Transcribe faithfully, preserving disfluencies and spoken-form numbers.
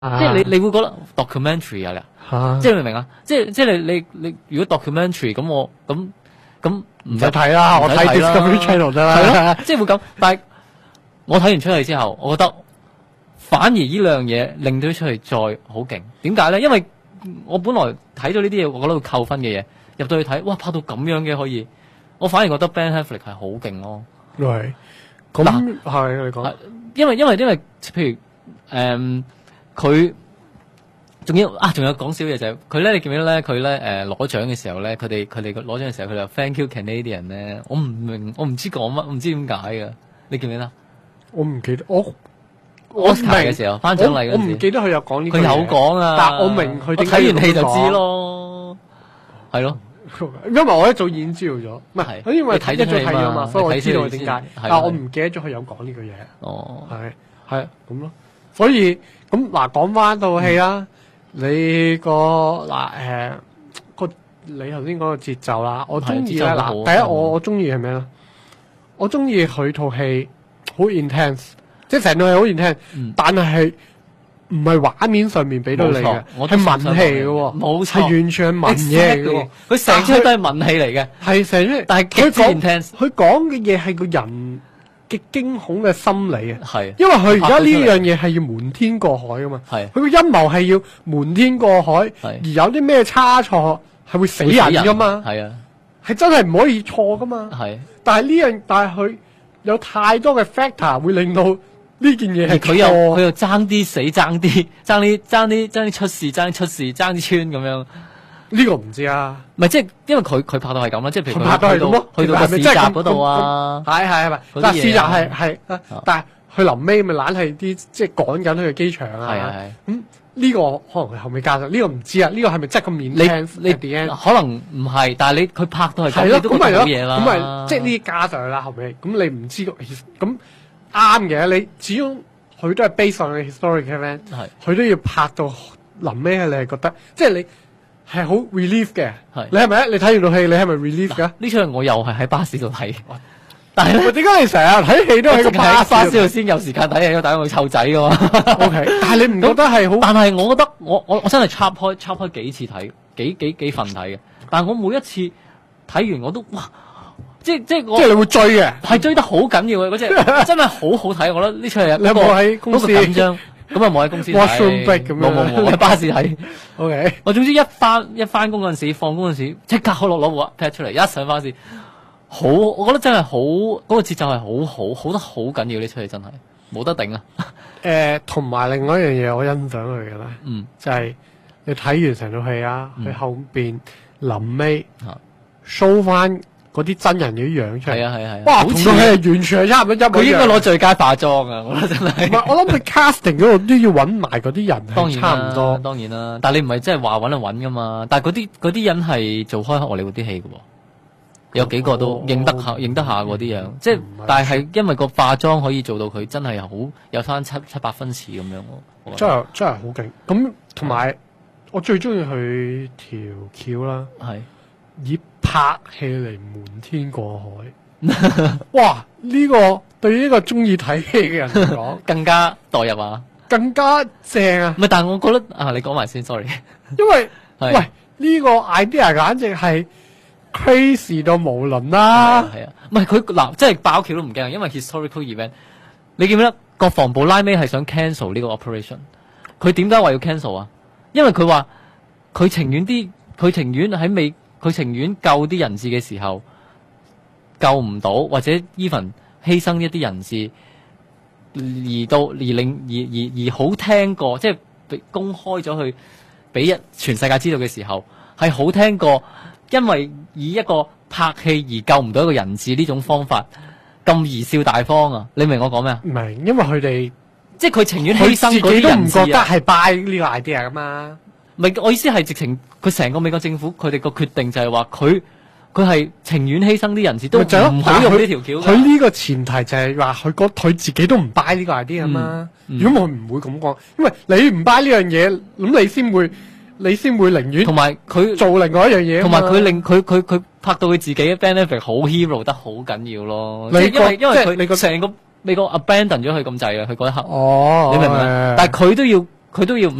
啊、即係你你會覺得 documentary 啊， 啊即係明唔明啊？即係即係你你你如果 documentary 咁我咁咁唔使睇啦，我睇 Discovery Channel 得啦， 係咯，即係會咁。但係我睇完出去之後，我覺得反而呢兩樣嘢令到出去再好勁。點解咧？因為我本來睇到呢啲嘢，我覺得會扣分嘅嘢，入到去睇，哇，拍到咁樣嘅可以，我反而覺得 Ben Affleck 係好勁咯。 係，咁係你講， 因為因為因為譬如誒佢仲要啊，仲有講少嘢就係佢咧，你記唔記得咧？佢咧誒攞獎嘅時候咧，佢哋佢哋攞獎嘅時候，佢就 Thank you Canadian 咧，我唔明，我唔知講乜，我唔知點解㗎，你記唔記得？ 我唔記得，我我睇嘅時候頒獎禮嗰陣時， 我唔記得佢有講呢句嘢， 佢有講啊， 但我明佢點解睇完戲就知咯，係咯。 因為我一早已經知道咗，唔係，因為睇咗睇咗嘛，所以我知道點解。但係我唔記得咗佢有講呢句嘢。 哦， 係係咁咯。所以咁嗱，講翻套戲啦，你個嗱誒個你頭先講個節奏啦，我中意咧嗱，第一我我中意係咩咧？我中意佢套戲好 intense， 即係成套戲好 intense，但係係。唔係畫面上面俾到你嘅，係文戲嘅喎， 冇錯， 係完全係文嘢嘅喎。 佢成出都係文戲嚟嘅， 係成出。 但係佢講佢講嘅嘢係個人嘅驚恐嘅心理啊。 係， 因為佢而家呢樣嘢係要瞞天過海噶嘛。係，佢個陰謀係要瞞天過海，而有啲咩差錯係會死人噶嘛。係啊，係真係唔可以錯噶嘛。係，但係呢樣，但係佢有太多嘅 factor 會令到。呢件嘢係佢又佢又爭啲死，爭啲爭啲爭啲爭啲出事，爭啲出事，爭啲穿咁樣。 呢個唔知啊， 唔係即係因為佢佢拍到係咁啦，即係譬如佢拍到係咁咯， 去到個市集嗰度啊， 係係係咪？嗱市集係係，但係佢臨尾咪懶係啲即係趕緊去個機場啊。係係係。咁呢個可能係後尾加上，呢個唔知啊。呢個係咪真係咁面？ 你你可能唔係，但係你佢拍到係咁，你都覺得好嘢啦。 咁咪即係呢啲加上去啦，後尾咁你唔知個咁。啱嘅，你始終佢都係 based on 嘅 historic event，佢都要拍到臨尾，你係覺得即係你係好 relief 嘅。你係咪？你睇完套戲，你係咪 relief 噶？ 呢出我又係喺巴士度睇，但係咧， 點解你成日睇戲都喺個巴士度先有時間睇戲？打我湊仔噶嘛。 O K， 但係你唔覺得係好？ 但係我覺得我我我真係插開插開幾次睇，幾幾幾份睇嘅。但係我每一次睇完我都哇！即係即係我， 即係你會追嘅， 係追得好緊要嘅嗰隻，真係好好睇。我覺得呢出戲你有冇喺公司緊張？咁啊冇喺公司睇， 冇冇冇，我喺巴士睇。 O K， 我總之一翻一翻工嗰陣時，放工嗰陣時，即刻攞攞部 pad 出嚟，一上巴士，好，我覺得真係好，嗰個節奏係好好，好得好緊要。呢出戲真係冇得頂啊！ 誒，同埋另外一樣嘢，我欣賞佢嘅咧， 嗯， 就係你睇完成套戲啊，佢後邊臨尾 show 翻。嗰啲真人嘅樣出嚟，係啊係啊係， 哇！同套戲係完全係差唔多一模一樣。 佢應該攞最佳化妝啊！我覺得真係。 唔係，我諗佢 casting 嗰度都要揾埋嗰啲人， 當然差唔多。 當然啦，但係你唔係真係話揾就揾噶嘛？但係嗰啲嗰啲人係做開荷里活啲戲嘅喎，有幾個都認得下認得下嗰啲樣，即係但係因為個化妝可以做到佢真係好有翻七七八分似咁樣喎。 真係真係好勁！咁同埋我最中意佢條橋啦，係。以拍戲嚟瞞天過海，哇！呢、這個對於呢個中意睇戲嘅人嚟講， 更加代入啊， 更加正啊！ 唔係，但係我覺得啊，你講埋先 ，sorry， 因為喂呢、這個 idea 簡直係 crazy 到無倫啦， 係啊，唔係佢嗱，即係爆橋都唔驚，因為 historical event， 你記唔記得國防部拉尾係想 cancel 呢個 operation？ 佢點解話要 cancel 啊？因為佢話佢情願啲，佢情願喺未。佢情願救啲人質嘅時候救唔到，或者 even 犧牲一啲人質，而到而令而而而好聽過，即係公開咗去俾一全世界知道嘅時候，係好聽過，因為以一個拍戲而救唔到一個人質呢種方法咁貽笑大方啊！你明我講咩啊？ 唔係，因為佢哋即係佢情願犧牲嗰啲人質啊！ 佢自己都唔覺得係 buy 呢個 idea 噶嘛。 唔係，我意思係直情佢成個美國政府佢哋個決定就係話佢佢係情願犧牲啲人質都唔好用呢條橋。 佢呢個前提就係話佢覺佢自己都唔 buy 呢個 idea 啊嘛。如果我唔會咁講，因為你唔 buy 呢樣嘢，咁你先會你先會寧願同埋佢做另外一樣嘢。 同埋佢令佢佢佢拍到佢自己嘅 Ben Affleck 好 hero 得好緊要咯。你因為因為佢成個美國 abandon 咗佢咁滯啊，佢嗰一刻。 哦， 你明唔明？但係佢都要。 佢都要